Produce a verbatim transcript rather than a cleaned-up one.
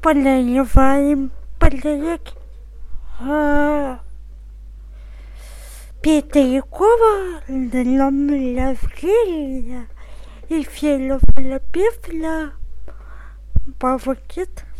Поналиваем подлеек а, Петрикова намля врилья и филофила пифля бавакит.